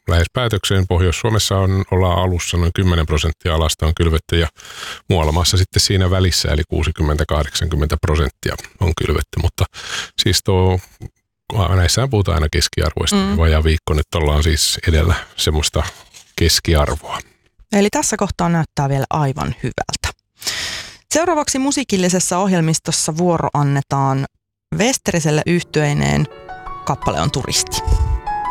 lähes päätökseen. Pohjois-Suomessa ollaan alussa noin 10% alasta on kylvetty ja muualla maassa sitten siinä välissä, eli 60-80% on kylvetty. Mutta siis näissähän puhutaan aina keskiarvoista. Vajaa viikko nyt ollaan siis edellä semmoista keskiarvoa. Eli tässä kohtaa näyttää vielä aivan hyvältä. Seuraavaksi musiikillisessa ohjelmistossa vuoro annetaan Westeriselle yhtyeineen. Kappale on Turisti.